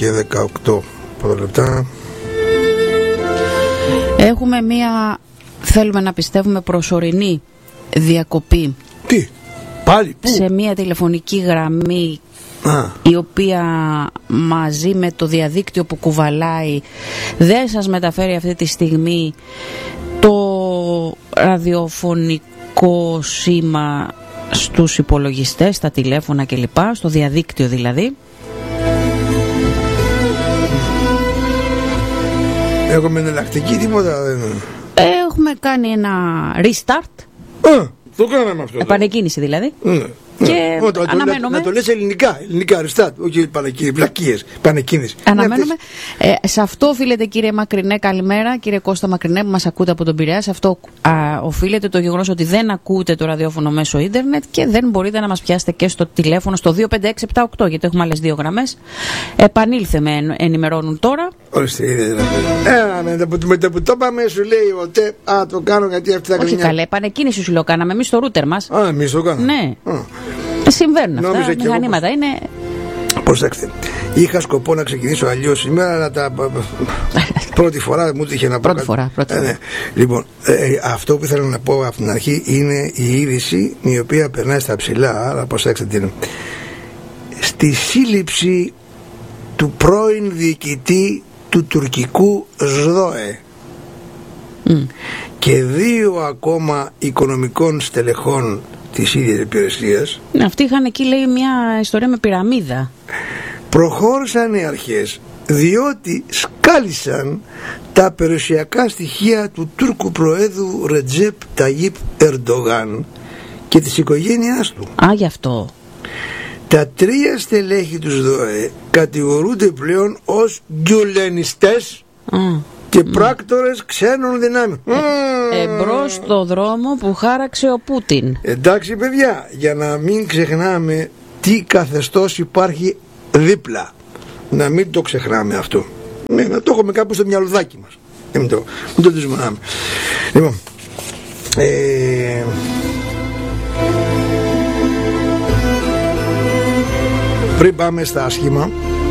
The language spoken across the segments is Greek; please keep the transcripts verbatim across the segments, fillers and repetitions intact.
και δεκαοκτώ λεπτά. Έχουμε μία, θέλουμε να πιστεύουμε, προσωρινή διακοπή. Τι, πάλι, πού? Σε μία τηλεφωνική γραμμή Α. η οποία μαζί με το διαδίκτυο που κουβαλάει δεν σας μεταφέρει αυτή τη στιγμή το ραδιοφωνικό σήμα στους υπολογιστές, στα τηλέφωνα κλπ, στο διαδίκτυο δηλαδή. Έχουμε εναλλακτική, τίποτα δεν... Έχουμε κάνει ένα restart. Α, το κάναμε αυτό. Επανεκκίνηση δηλαδή. Ναι. Και ναι. Το, αναμένουμε. Να, να το λες ελληνικά, ελληνικά αριστά, όχι πλακίες, πανεκκίνηση. Αναμένουμε. Ε, σε αυτό οφείλεται, κύριε Μακρινέ, καλημέρα, κύριε Κώστα Μακρινέ, που μας ακούτε από τον Πειραιά. Σε αυτό α, οφείλεται το γεγονός ότι δεν ακούτε το ραδιόφωνο μέσω ίντερνετ και δεν μπορείτε να μας πιάσετε και στο τηλέφωνο στο δύο πέντε έξι επτά οκτώ, γιατί έχουμε άλλες δύο γραμμές. Επανήλθε με ενημερώνουν τώρα. Ορίστε, είδε δηλαδή. Ε, με το που το είπαμε, σου λέει ο ΤΕ, α, το κάνω γιατί αυτή θα Όχι καλέ, επανεκκίνηση σου λέω, κάναμε εμείς στο ρούτερ μας. Α, εμείς το κάναμε. Ναι. Α. Συμβαίνουν αυτά, αυτά, μηχανήματα εγώ... είναι... Προσέξτε, είχα σκοπό να ξεκινήσω αλλιώς σήμερα, αλλά τα... πρώτη φορά μου είχε να πω. Πρώτη φορά, πρώτη φορά. Ε, ναι. Λοιπόν, ε, αυτό που ήθελα να πω από την αρχή είναι η είδηση η οποία περνάει στα ψηλά, αλλά προσέξτε τι είναι. Στη σύλληψη του πρώην διοικητή του τουρκικού ΣΔΟΕ mm. και δύο ακόμα οικονομικών στελεχών της ίδιας υπηρεσίας. Αυτοί είχαν εκεί, λέει, μια ιστορία με πυραμίδα. Προχώρησαν οι αρχές διότι σκάλισαν τα περιουσιακά στοιχεία του Τούρκου Προέδρου Ρετζέπ Ταγίπ Ερντογάν και της οικογένειάς του. Α, γι' αυτό. Τα τρία στελέχη του ΣΔΟΕ κατηγορούνται πλέον ως γκιουλενιστές mm. και πράκτορες ξένων δυνάμεων. Ε, εμπρός στο δρόμο που χάραξε ο Πούτιν. Εντάξει παιδιά, για να μην ξεχνάμε τι καθεστώς υπάρχει δίπλα. Να μην το ξεχνάμε αυτό. Ναι, να το έχουμε κάπου στο μυαλουδάκι μας. Μην το, μην το δυσμονάμε. Λοιπόν, ε, πριν πάμε στα άσχημα,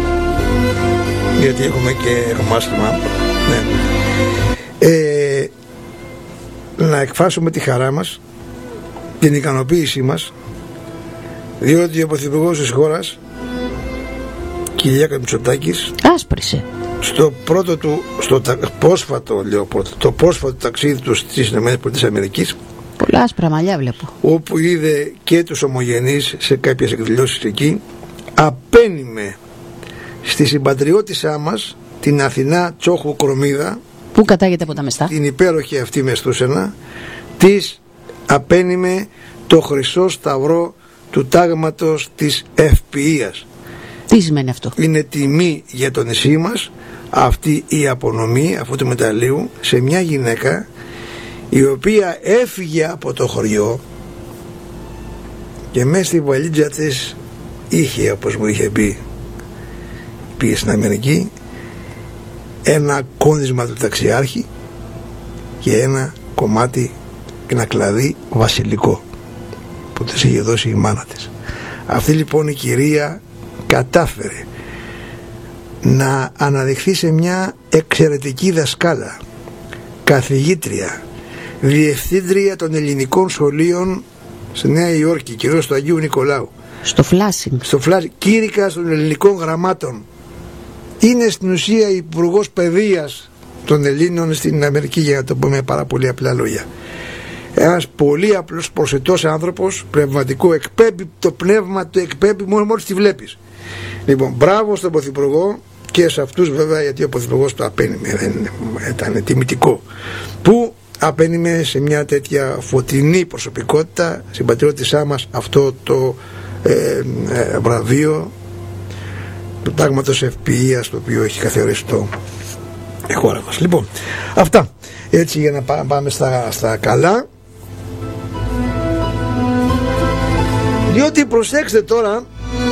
γιατί έχουμε και έχουμε άσχημα, ναι. ε, να εκφράσουμε τη χαρά μας, την ικανοποίησή μας, διότι ο Πρωθυπουργός της χώρας, Κυριάκος Μητσοτάκης, άσπρισε στο πρώτο του, στο τα, πρόσφατο, λέω πρώτο, το πρόσφατο ταξίδι του στις ΗΠΑ, πολλά άσπρα μαλλιά βλέπω, όπου είδε και τους ομογενείς σε κάποιες εκδηλώσεις εκεί, απένιμε στη συμπατριώτησά μας, την Αθηνά Τσόχου Κρομίδα, που κατάγεται από τα Μεστά, την υπέροχη αυτή Μεστούσενα, της απένιμε το χρυσό σταυρό του τάγματος της ευποιίας. Τι σημαίνει αυτό? Είναι τιμή για το νησί μας αυτή η απονομή αυτού του μεταλλίου σε μια γυναίκα η οποία έφυγε από το χωριό και μέσα στη βαλίτσα της είχε, όπως μου είχε πει, πήγε στην Αμερική, ένα κόνδυσμα του ταξιάρχη και ένα κομμάτι, ένα κλαδί βασιλικό που της είχε δώσει η μάνα της. Αυτή λοιπόν η κυρία κατάφερε να αναδειχθεί σε μια εξαιρετική δασκάλα, καθηγήτρια, διευθύντρια των ελληνικών σχολείων στη Νέα Υόρκη, κυρίως στο Αγίου Νικολάου, στο Φλάσινγκ, στο Φλάσινγκ, κήρυκας των ελληνικών γραμμάτων. Είναι στην ουσία υπουργός παιδείας των Ελλήνων στην Αμερική, για να το πούμε πάρα πολύ απλά λόγια. Ένας πολύ απλός προσιτός άνθρωπος, πνευματικό, εκπέμπει το πνεύμα του, εκπέμπει μόνο μόλις τη βλέπεις. Λοιπόν, μπράβο στον Πρωθυπουργό και σε αυτούς βέβαια, γιατί ο Πρωθυπουργός το απένιμε, δεν ήταν τιμητικό, που απένιμε σε μια τέτοια φωτεινή προσωπικότητα, συμπατριώτησά μας, αυτό το ε, ε, βραβείο του τάγματος ευποιίας, το οποίο έχει καθορίσει το η χώρα μας. Λοιπόν, αυτά έτσι για να πάμε στα, στα καλά, διότι προσέξτε τώρα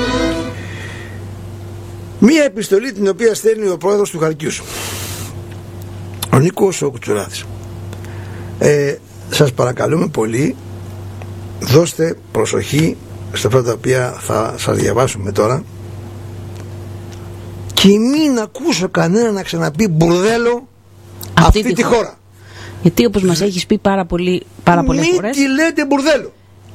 μία επιστολή την οποία στέλνει ο πρόεδρος του Χαρκιούς, ο Νίκος ο Κουτσουράδης. ε, σας παρακαλούμε πολύ, δώστε προσοχή στα αυτά τα οποία θα σας διαβάσουμε τώρα και μην ακούσω κανένα να ξαναπεί μπουρδέλο αυτή, αυτή τη χώρα. χώρα. Γιατί όπως μας έχεις πει πάρα, πολύ, πάρα πολλές μην φορές, τη λέτε μπουρδέλο.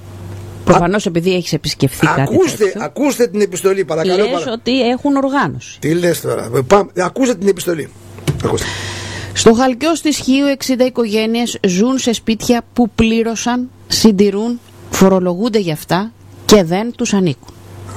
προφανώς επειδή έχεις επισκεφθεί ακούστε, κάτι τέτοιο, ακούστε την επιστολή παρακαλώ. Λες παρα... ότι έχουν οργάνωση. Τι λες τώρα, Πάμε. ακούστε την επιστολή. Ακούστε. Στο Χαλκιός της Χίου εξήντα οικογένειες ζουν σε σπίτια που πλήρωσαν, συντηρούν, φορολογούνται για αυτά και δεν τους ανήκουν.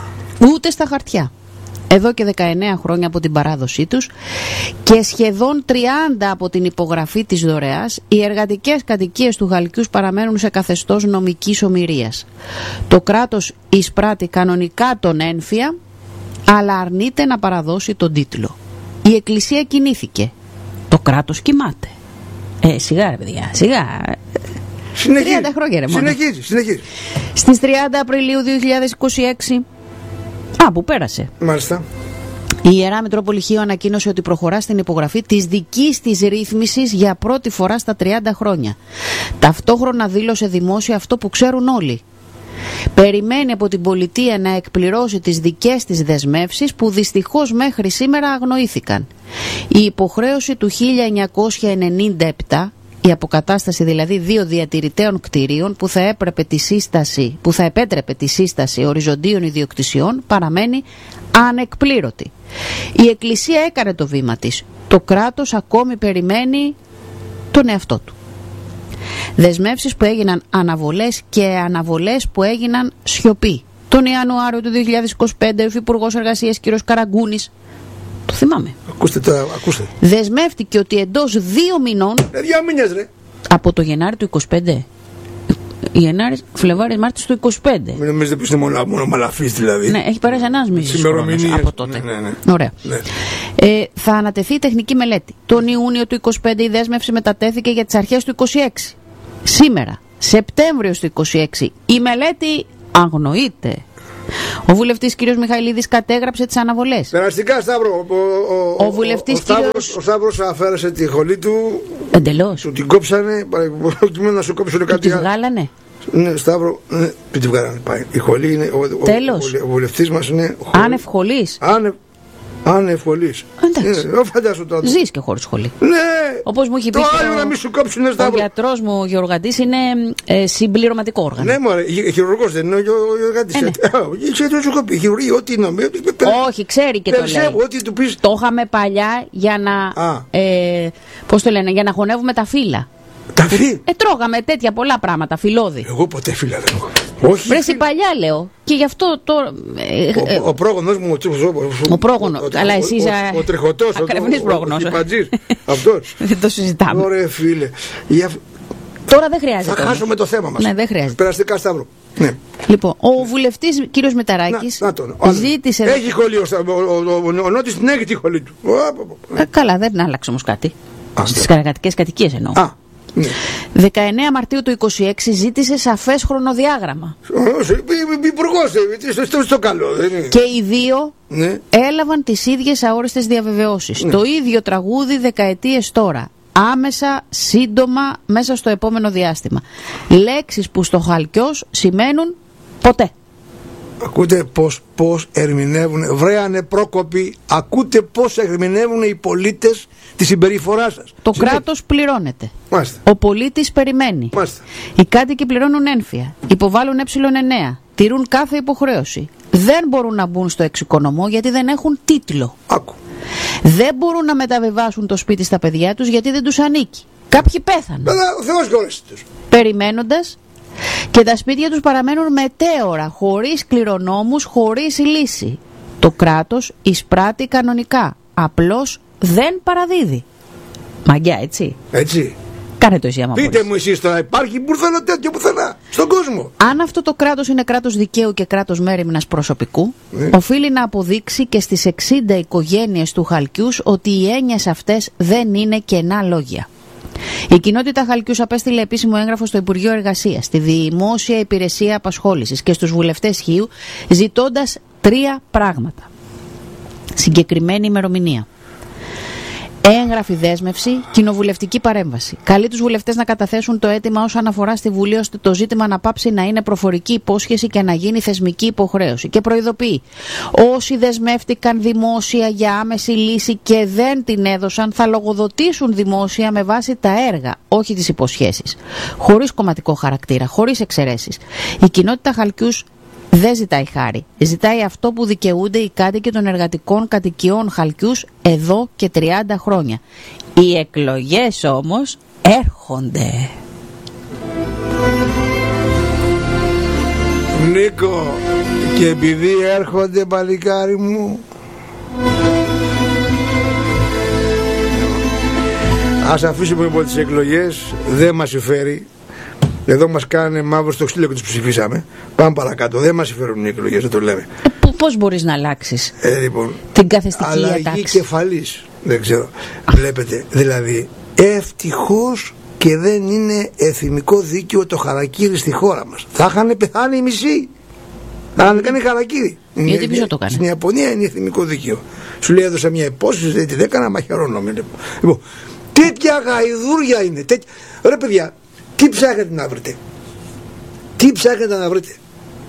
Ούτε στα χαρτιά. Εδώ και δεκαεννέα χρόνια από την παράδοσή τους και σχεδόν τριάντα από την υπογραφή της δωρεάς, οι εργατικές κατοικίες του Χαλκιούς παραμένουν σε καθεστώς νομικής ομηρίας. Το κράτος εισπράττει κανονικά τον ένφια, αλλά αρνείται να παραδώσει τον τίτλο. Η Εκκλησία κινήθηκε. Το κράτος κοιμάται. Ε, σιγά ρε παιδιά, σιγά. Συνεχίζει, τριάντα χρόνια ρε μόνο. Συνεχίζει, συνεχίζει. Στις τριάντα Απριλίου δύο χιλιάδες είκοσι έξι, α, που πέρασε, μάλιστα, η Ιερά Μητρόπολη Χίου ανακοίνωσε ότι προχωρά στην υπογραφή της δικής της ρύθμισης για πρώτη φορά στα τριάντα χρόνια. Ταυτόχρονα δήλωσε δημόσια αυτό που ξέρουν όλοι. Περιμένει από την πολιτεία να εκπληρώσει τις δικές της δεσμεύσεις που δυστυχώς μέχρι σήμερα αγνοήθηκαν. Η υποχρέωση του χίλια εννιακόσια ενενήντα επτά, η αποκατάσταση δηλαδή δύο διατηρητέων κτηρίων που θα, έπρεπε τη σύσταση, που θα επέτρεπε τη σύσταση οριζοντίων ιδιοκτησιών, παραμένει ανεκπλήρωτη. Η Εκκλησία έκανε το βήμα της. Το κράτος ακόμη περιμένει τον εαυτό του. Δεσμεύσεις που έγιναν αναβολές και αναβολές που έγιναν σιωπή. Τον Ιανουάριο του δύο χιλιάδες είκοσι πέντε ο Υφυπουργός Εργασίας κ. Καραγκούνης, το θυμάμαι, ακούστε τώρα, ακούστε, δεσμεύτηκε ότι εντός δύο μηνών, ε, δύο μήνες ρε, από το Γενάρη του είκοσι πέντε, Γενάρης, Φλεβάρης, Μάρτης του είκοσι πέντε. Μην νομίζετε πως είναι μόνο, μόνο μαλαφής δηλαδή. Ναι, έχει περάσει ένας μισής χρόνος από τότε. Ναι, ναι, ναι. Ωραία. Ναι. Ε, θα ανατεθεί η τεχνική μελέτη. Τον Ιούνιο του είκοσι πέντε η δέσμευση μετατέθηκε για τις αρχές του είκοσι έξι. Σήμερα, Σεπτέμβριος του είκοσι έξι, η μελέτη αγνοείται. Ο βουλευτής κ. Μιχαηλίδης κατέγραψε τις αναβολές. Περαστικά, Σταύρο. Ο, ο, ο, ο βουλευτής ο, Σταύρος, ο Σταύρος αφαίρεσε τη χολή του. Εντελώς. Του την κόψανε, προκειμένου να σου κόψουν κάτι. Τη βγάλανε. Ναι, Σταύρο, ναι, τη βγάλανε. Πάει. Η χολή είναι. Ο, Τέλος. Ο, ο, ο βουλευτής μας είναι. Άνευ χολής. Άνευ. Άνευ χολής. Εντάξει. Ναι, φαντάσου τώρα. Ζεις και χωρίς χολή. Ναι. Όπως μου έχει πει. Το άλλο να μην σου κόψουν, Σταύρο. Ο γιατρός μου, ο Γεωργαντής, είναι ε, συμπληρωματικό όργανο. Ναι, μωρέ, χειρουργός δεν είναι ο Γεωργαντής. Ε, ναι. Ξέρετε τι σου κοπεί, χειρουργεί, ό,τι νομίζει. Όχι, ξέρει και το λέει. Ό,τι του πεις. Το είχαμε παλιά για να. Ε, πώς το λένε, για να χωνεύουμε τα φύλλα. Τα φύλλα. Ε, τρώγαμε τέτοια πολλά πράγματα, φυλλώδη. Εγώ ποτέ φύλλα δεν έχω. Όχι. Πρέσει παλιά λέω. Και γι' αυτό το. Ε, ο, ο πρόγονος μου. Ο πρόγονος. Αλλά εσύ είσαι. Ο, ο, ο τριχωτός. Ακρεβνής πρόγονος. Ο Παντζής. Αυτός. Δεν το συζητάμε. Ωραία, φίλε. Τώρα δεν χρειάζεται. Θα χάσουμε το θέμα μας. Ναι, δεν χρειάζεται. Περαστικά, Σταύρο. Ναι. Λοιπόν, ο βουλευτής κύριος Μεταράκης να, να τον, ζήτησε. Έχει χολή ο, ο, ο, ο, ο Νότης, την έχει τη χολή του. Ε, καλά, δεν άλλαξε όμως κάτι. Στις εργατικές κατοικίες εννοώ. Α, ναι. δεκαεννέα Μαρτίου του είκοσι έξι ζήτησε σαφές χρονοδιάγραμμα. Υπουργός, στο καλό. Και οι δύο ναι. έλαβαν τις ίδιες αόριστες διαβεβαιώσεις. Ναι. Το ίδιο τραγούδι δεκαετίες τώρα. Άμεσα, σύντομα, μέσα στο επόμενο διάστημα. Λέξεις που στο Χαλκιός σημαίνουν ποτέ. Ακούτε πώς, πώς ερμηνεύουν, βρέανε πρόκοποι, ακούτε πώς ερμηνεύουν οι πολίτες τη συμπεριφορά σας. Το κράτος πληρώνεται. Μάλιστα. Ο πολίτης περιμένει. Μάλιστα. Οι κάτοικοι πληρώνουν ένφια. Υποβάλλουν ε εννέα. Τηρούν κάθε υποχρέωση. Δεν μπορούν να μπουν στο εξοικονομό γιατί δεν έχουν τίτλο. Άκου. Δεν μπορούν να μεταβιβάσουν το σπίτι στα παιδιά τους γιατί δεν τους ανήκει. Κάποιοι πέθαναν. Βέβαια, ο Θεός γόρεσε τους. Περιμένοντας, και τα σπίτια τους παραμένουν μετέωρα, χωρίς κληρονόμους, χωρίς λύση. Το κράτος εισπράττει κανονικά. Απλώς δεν παραδίδει. Μαγκιά, έτσι. Έτσι. Κάνε το εσύ άμα Πείτε μπορείς. μου εσείς τώρα, υπάρχει μπουρδέλο τέτοιο πουθενά στον κόσμο. Αν αυτό το κράτος είναι κράτος δικαίου και κράτος μέριμνας προσωπικού, ναι. οφείλει να αποδείξει και στις εξήντα οικογένειες του Χαλκιούς ότι οι έννοιες αυτές δεν είναι κενά λόγια. Η κοινότητα Χαλκιούς απέστειλε επίσημο έγγραφο στο Υπουργείο Εργασίας, στη Δημόσια Υπηρεσία Απασχόλησης και στους βουλευτές Χίου, ζητώντας τρία πράγματα. Συγκεκριμένη ημερομηνία. έγγραφη δέσμευση, κοινοβουλευτική παρέμβαση. Καλεί τους βουλευτές να καταθέσουν το αίτημα ως αναφορά στη Βουλή, ώστε το ζήτημα να πάψει να είναι προφορική υπόσχεση και να γίνει θεσμική υποχρέωση. Και προειδοποιεί: όσοι δεσμεύτηκαν δημόσια για άμεση λύση και δεν την έδωσαν, θα λογοδοτήσουν δημόσια με βάση τα έργα, όχι τις υποσχέσεις. Χωρίς κομματικό χαρακτήρα, χωρίς εξαιρέσεις. Η κοινότητα Χαλκιούς δεν ζητάει χάρη. Ζητάει αυτό που δικαιούνται οι κάτοικοι των εργατικών κατοικιών Χαλκιούς εδώ και τριάντα χρόνια. Οι εκλογές όμως έρχονται. Νίκο, και επειδή έρχονται, παλικάρι μου, ας αφήσουμε από τις εκλογές, δεν μας συμφέρει. Εδώ μας κάνανε μαύρο στο ξύλο και τους ψηφίσαμε. Πάμε παρακάτω. Δεν μας συμφέρουν οι εκλογές, δεν το λέμε. Ε, πώς μπορείς να αλλάξεις ε, λοιπόν, την καθεστική αλλαγή ατάξη? κεφαλής. Δεν ξέρω. Βλέπετε. Δηλαδή, ευτυχώς και δεν είναι εθνικό δίκαιο το χαρακίρι στη χώρα μας. Θα είχαν πεθάνει οι μισοί. Θα είχαν κάνει χαρακίρι. Γιατί ποιος το κάνει? Στην Ιαπωνία είναι εθνικό δίκαιο. Σου λέει έδωσα μια υπόσχεση, δεν την έκανα, μαχαιρώνομαι. Λοιπόν, τέτοια γαϊδούρια είναι. Τέτοια... Ρε παιδιά, τι ψάχνετε να βρείτε? Τι ψάχνετε να βρείτε?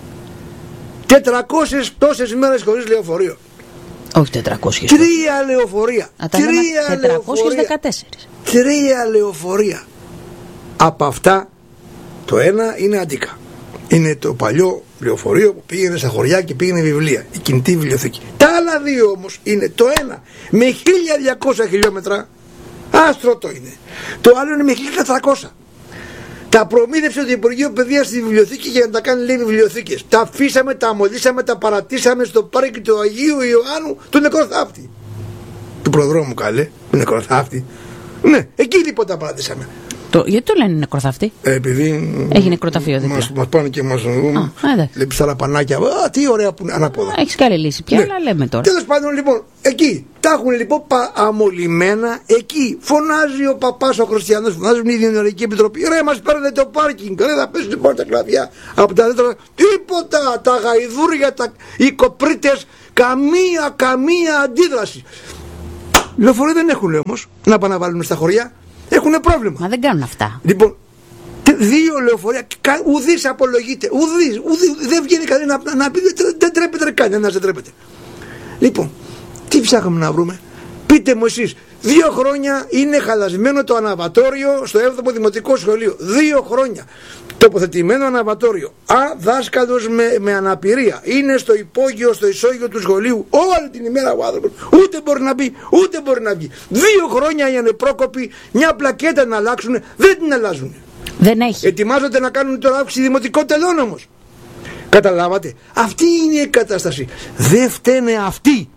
τετρακόσιες τόσες μέρες χωρίς λεωφορείο. Όχι τετρακόσιες. Τρία λεωφορεία. Τρία τετρακόσιες δεκατέσσερα. Τρία λεωφορεία. Από αυτά το ένα είναι Αντίκα. Είναι το παλιό λεωφορείο που πήγαινε στα χωριά και πήγαινε βιβλία. Η κινητή βιβλιοθήκη. Τα άλλα δύο όμως είναι το ένα με χίλια διακόσια χιλιόμετρα. Άστρωτο είναι. Το άλλο είναι με χίλια τετρακόσια. Τα προμήθευσε το Υπουργείο Παιδείας στη βιβλιοθήκη για να τα κάνει, λέει, βιβλιοθήκες. Τα αφήσαμε, τα αμολύσαμε, τα παρατήσαμε στο πάρκι του Αγίου Ιωάννου του νεκροθάφτη. Του προδρόμου, καλέ, του νεκροθάφτη. Ναι, εκεί λοιπόν τα παρατήσαμε. Το, γιατί το λένε νεκροθάφτη? Ε, επειδή έχει νεκροταφείο δίπλα. Μας, μας πάνε και μας λέει στα λαπανάκια. Α, τι ωραία που είναι ανάποδα. Έχεις και άλλη λύση πια, ναι, αλλά λέμε τώρα. Τέλος πάντων, λοιπόν, εκεί τα έχουν λοιπόν αμολυμένα. Εκεί φωνάζει ο παπάς ο Χριστιανός, φωνάζουν η Διενεργική Επιτροπή. Ρε, μας παίρνετε το πάρκινγκ, ρε, θα πέσουν λοιπόν τα κλαδιά από τα δέντρα. Τίποτα, τα γαϊδούρια, τα, οι κοπρίτες, καμία, καμία αντίδραση. Λεωφορεία δεν έχουν όμως να πάνε να βάλουν στα χωριά. Έχουν πρόβλημα. Μα δεν κάνουν αυτά. Λοιπόν, δύο λεωφορεία, ουδής απολογείται. Ουδής, ουδής, δεν βγαίνει κανένα να, να πει, δεν τρέπεται κανένας, δεν τρέπεται. Λοιπόν, τι ψάχνουμε να βρούμε? Πείτε μου εσείς, δύο χρόνια είναι χαλασμένο το αναβατόριο στο έβδομο Δημοτικό Σχολείο. Δύο χρόνια. Τοποθετημένο αναβατόριο. Α, δάσκαλος με, με αναπηρία. Είναι στο υπόγειο, στο ισόγειο του σχολείου. Όλη την ημέρα ο άνθρωπος. Ούτε μπορεί να μπει, ούτε μπορεί να βγει. Δύο χρόνια οι ανεπρόκοποι, μια πλακέτα να αλλάξουν, δεν την αλλάζουν. Δεν έχει. Ετοιμάζονται να κάνουν τώρα αύξηση δημοτικών τελών όμως. Καταλάβατε. Αυτή είναι η κατάσταση. Δεν φταίνε αυτοί.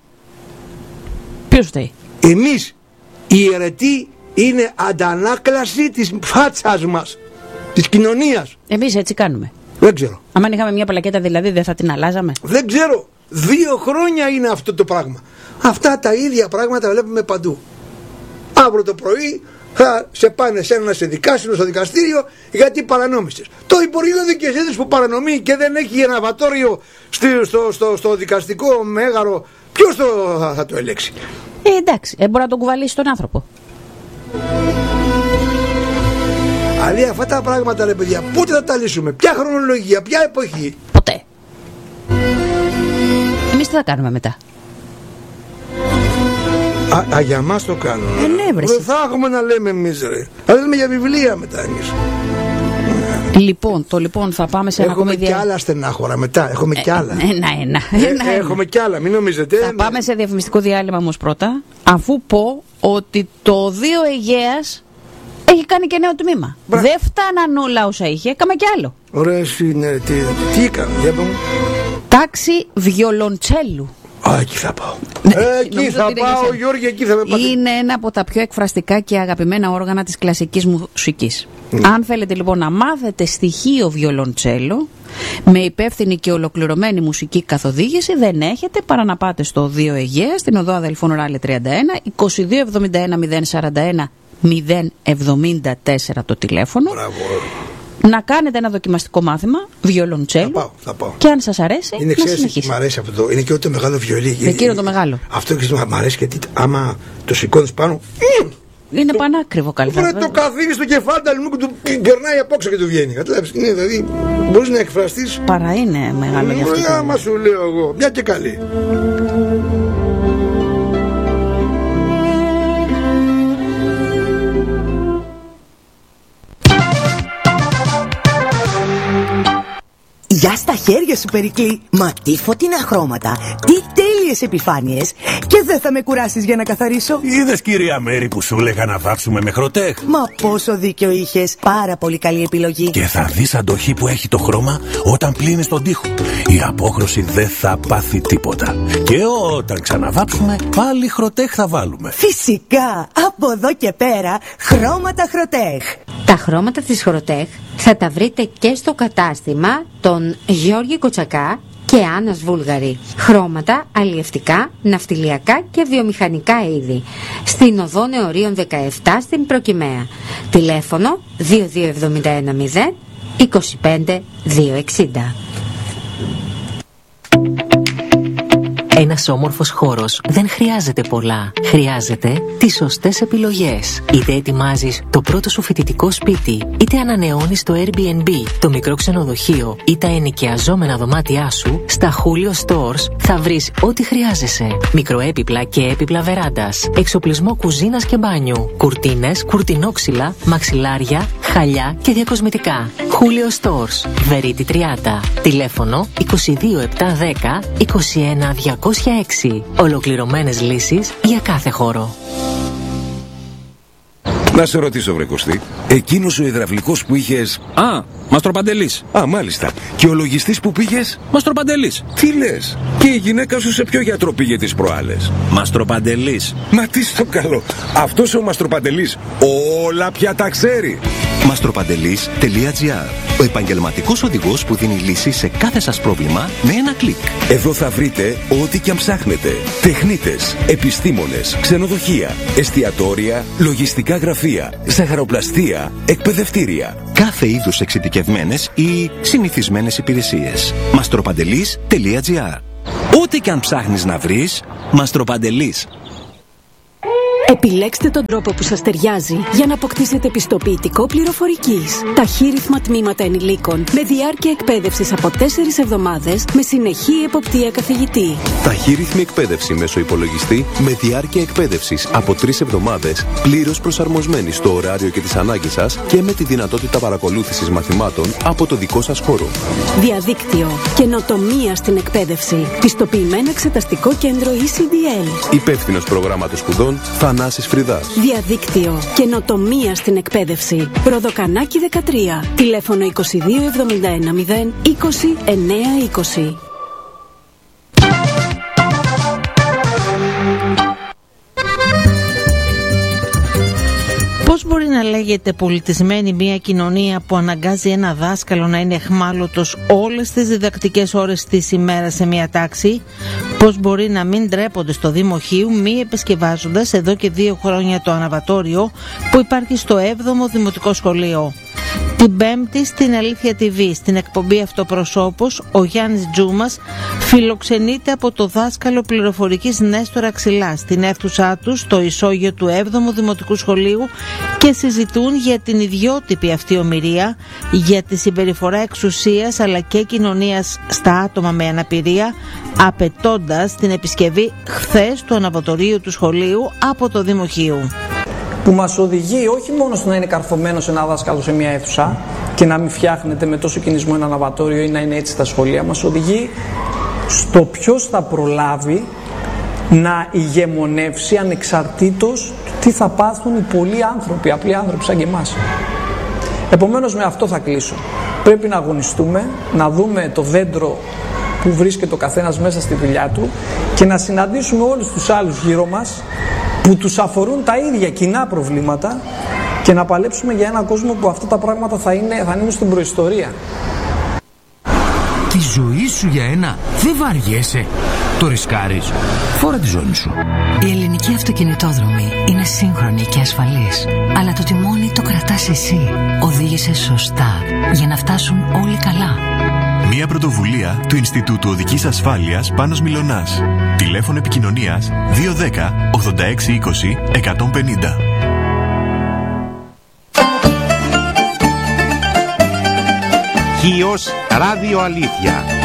Ποιος φταίει? Εμείς. Η αιρετή είναι αντανάκλαση της φάτσας μας. Της κοινωνίας. Εμείς έτσι κάνουμε. Δεν ξέρω. Αν είχαμε μια πλακέτα δηλαδή δεν θα την αλλάζαμε? Δεν ξέρω. Δύο χρόνια είναι αυτό το πράγμα. Αυτά τα ίδια πράγματα βλέπουμε παντού. Αύριο το πρωί θα σε πάνε σε ένα σε δικάσιο, στο δικαστήριο, γιατί παρανόμησες. Το Υπουργείο Δικαιοσύνης που παρανομεί και δεν έχει αναβατόριο στο, στο, στο, στο δικαστικό μέγαρο, ποιος το, θα, θα το ελέξει? Ε, εντάξει, ε, μπορεί να τον κουβαλήσει τον άνθρωπο. Αλλά αυτά τα πράγματα, ρε παιδιά, πότε θα τα λύσουμε? Ποια χρονολογία, ποια εποχή? Ποτέ. Εμείς τι θα κάνουμε μετά? Α, α, για μας το κάνουμε. Ε, ναι, βρε. Δεν θα έχουμε να λέμε εμείς, ρε. Θα λέμε για βιβλία μετά εμείς. Λοιπόν, το λοιπόν θα πάμε σε ένα Έχουμε ακόμη κι άλλα στενάχωρα μετά. Έχουμε κι άλλα. Ένα, ένα. Ε, ένα, ένα. Έχουμε κι άλλα, μην νομίζετε. Θα ναι. πάμε σε διαφημιστικό διάλειμμα όμως πρώτα, αφού πω ότι το δύο Αιγαίας έχει κάνει και νέο τμήμα. Μπρα. Δεν φτάναν όλα όσα είχε, έκαμε κι άλλο. Ωραία, εσύ, ναι, τι, τι έκανε, για πάμε. Τάξη βιολοντσέλου. Α, εκεί θα πάω. Εκεί Νομίζω θα ότι είναι για πάω, σένα. Γιώργη, εκεί θα με πάτε. Είναι ένα από τα πιο εκφραστικά και αγαπημένα όργανα της κλασικής μουσικής. Mm. Αν θέλετε λοιπόν να μάθετε στοιχείο βιολοντσέλο με υπεύθυνη και ολοκληρωμένη μουσική καθοδήγηση, δεν έχετε παρά να πάτε στο δύο Αιγαία, στην οδό Αδελφών Ράλε τριάντα ένα, είκοσι δύο εβδομήντα ένα μηδέν σαράντα ένα μηδέν εβδομήντα τέσσερα το τηλέφωνο. Μπράβο. να κάνετε ένα δοκιμαστικό μάθημα βιολοντσέλο. Θα πάω, θα πάω. Και αν σας αρέσει, είναι, να συνεχίσετε. Μ' αρέσει αυτό το. Είναι και το μεγάλο βιολί. Εκείνο το μεγάλο. Αυτό και μ' αρέσει γιατί άμα το σηκώνεις πάνω. Είναι πανάκριβο καλύτερα. Μπορεί να το καθίσει στο κεφάλι του και του περνάει απόξω και του βγαίνει. Καταλάβεις. Είναι δηλαδή. Μπορείς να εκφραστείς. Παρά είναι μεγάλο γι' αυτό. Άμα σου λέω εγώ. Μια και καλή. Γεια στα χέρια σου, Περικλή! Μα τι φωτεινά χρώματα, τι τέλειες επιφάνειες! Και δεν θα με κουράσεις για να καθαρίσω. Είδες, κυρία Μέρη, που σου έλεγα να βάψουμε με Χροτέχ. Μα πόσο δίκιο είχες, πάρα πολύ καλή επιλογή. Και θα δεις αντοχή που έχει το χρώμα όταν πλύνεις τον τοίχο. Η απόχρωση δεν θα πάθει τίποτα. Και όταν ξαναβάψουμε, πάλι Χροτέχ θα βάλουμε. Φυσικά, από εδώ και πέρα, χρώματα Χροτέχ. Τα χρώματα της Χροτέχ θα τα βρείτε και στο κατάστημα των Γιώργη Κοτσακά και Άννας Βούλγαρη. Χρώματα αλλιευτικά, ναυτιλιακά και βιομηχανικά είδη. Στην οδό Νεωρίων δεκαεπτά στην Προκυμαία. Τηλέφωνο δύο δύο επτά ένα μηδέν είκοσι πέντε διακόσια εξήντα. Ένας όμορφος χώρος δεν χρειάζεται πολλά. Χρειάζεται τις σωστές επιλογές. Είτε ετοιμάζεις το πρώτο σου φοιτητικό σπίτι, είτε ανανεώνεις το Airbnb, το μικρό ξενοδοχείο ή τα ενοικιαζόμενα δωμάτια σου, στα Julio Stores θα βρεις ό,τι χρειάζεσαι. Μικροέπιπλα και έπιπλα βεράντας, εξοπλισμό κουζίνας και μπάνιου, κουρτίνες, κουρτινόξυλα, μαξιλάρια, χαλιά και διακοσμητικά. Julio Stores, Βερίτη τριάντα. Τηλέφωνο είκοσι δύο επτακόσια δέκα είκοσι ένα διακόσια έξι. Ολοκληρωμένες λύσεις για κάθε χώρο. Να σε ρωτήσω, βρε Κωστή, εκείνος ο υδραυλικός που είχες... Α, Μαστροπαντελής. Α, μάλιστα. Και ο λογιστής που πήγες... Μαστροπαντελής. Τι λες? Και η γυναίκα σου σε ποιο γιατρό πήγε τις προάλλες? Μαστροπαντελής. Μα τι στο καλό. Αυτός ο Μαστροπαντελής όλα πια τα ξέρει. μαστροπαντελής τελεία τζι άρ. Ο επαγγελματικός οδηγός που δίνει λύση σε κάθε σας πρόβλημα με ένα κλικ. Εδώ θα βρείτε ό,τι και αν ψάχνετε. Τεχνίτες, επιστήμονες, ξενοδοχεία, εστιατόρια, λογιστικά γραφεία, ζαχαροπλαστεία, εκπαιδευτήρια. Κάθε είδους εξειδικευμένες ή συνηθισμένες υπηρεσίες. μαστροπαντελής τελεία τζι άρ. Ό,τι και αν ψάχνεις να βρεις, Μαστροπαντελής. Επιλέξτε τον τρόπο που σας ταιριάζει για να αποκτήσετε πιστοποιητικό πληροφορικής. Ταχύρυθμα τμήματα ενηλίκων με διάρκεια εκπαίδευσης από τέσσερις εβδομάδες με συνεχή εποπτεία καθηγητή. Ταχύρυθμη εκπαίδευση μέσω υπολογιστή με διάρκεια εκπαίδευσης από τρεις εβδομάδες, πλήρως προσαρμοσμένη στο ωράριο και τις ανάγκες σας και με τη δυνατότητα παρακολούθησης μαθημάτων από το δικό σας χώρο. Διαδίκτυο. Καινοτομία στην εκπαίδευση. Πιστοποιημένο εξεταστικό κέντρο ι σι ντι ελ. Υπεύθυνος προγράμματος σπουδών Θανάσης Φρυδάς. Διαδίκτυο. Καινοτομία στην εκπαίδευση. Ροδοκανάκι δεκατρία. Τηλέφωνο είκοσι δύο εβδομήντα ένα μηδέν είκοσι εννέα είκοσι. Πώς μπορεί να λέγεται πολιτισμένη μια κοινωνία που αναγκάζει ένα δάσκαλο να είναι εχμάλωτος όλες τις διδακτικές ώρες της ημέρας σε μια τάξη? Πώς μπορεί να μην ντρέπονται στο Δήμο Χίου μη επισκευάζοντας εδώ και δύο χρόνια το αναβατόριο που υπάρχει στο έβδομο Δημοτικό Σχολείο? Την Πέμπτη στην Αλήθεια τι βι, στην εκπομπή Αυτοπροσώπος, ο Γιάννης Τζούμας φιλοξενείται από το δάσκαλο πληροφορικής Νέστορα Ξυλά στην αίθουσά του στο ισόγειο του έβδομου Δημοτικού Σχολείου και συζητούν για την ιδιότυπη αυτή ομιλία, για τη συμπεριφορά εξουσίας αλλά και κοινωνίας στα άτομα με αναπηρία, απαιτώντας την επισκευή χθες του αναβατορίου του σχολείου από το Δήμο Χίου. Που μας οδηγεί όχι μόνο στο να είναι καρφωμένος ένα δάσκαλο σε μια αίθουσα και να μην φτιάχνεται με τόσο κινησμό ένα αναβατόριο ή να είναι έτσι στα σχολεία, μας οδηγεί στο ποιος θα προλάβει να ηγεμονεύσει ανεξαρτήτως του τι θα πάθουν οι πολλοί άνθρωποι, απλοί άνθρωποι σαν και εμάς. Επομένως με αυτό θα κλείσω. Πρέπει να αγωνιστούμε, να δούμε το δέντρο που βρίσκεται ο καθένας μέσα στη δουλειά του και να συναντήσουμε όλους τους άλλους γύρω μας που τους αφορούν τα ίδια κοινά προβλήματα και να παλέψουμε για έναν κόσμο που αυτά τα πράγματα θα είναι, θα είναι στην προϊστορία. Τη ζωή σου για ένα δεν βαριέσαι? Το ρισκάρεις? Φόρα τη ζώνη σου. Η ελληνική αυτοκινητόδρομη είναι σύγχρονη και ασφαλής. Αλλά το τιμόνι το κρατάς εσύ. Οδήγησε σωστά για να φτάσουν όλοι καλά. Μια πρωτοβουλία του Ινστιτούτου Οδικής Ασφάλειας Πάνος Μιλωνάς. Τηλέφωνο επικοινωνίας δύο ένα μηδέν ογδόντα έξι είκοσι εκατόν πενήντα. Χίος Ράδιο Αλήθεια.